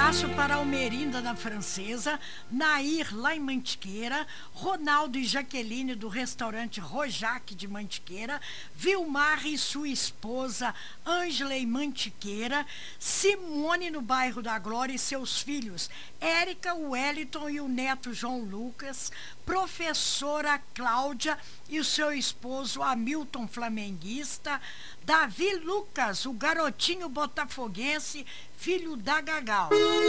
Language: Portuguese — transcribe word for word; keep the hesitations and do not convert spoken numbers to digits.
abraço para Almerinda da Francesa, Nair lá em Mantiqueira, Ronaldo e Jaqueline do restaurante Rojac de Mantiqueira, Vilmar e sua esposa Ângela em Mantiqueira, Simone no bairro da Glória e seus filhos Érica, Wellington e o neto João Lucas, professora Cláudia e o seu esposo Hamilton flamenguista, Davi Lucas, o garotinho botafoguense, filho da Gagal.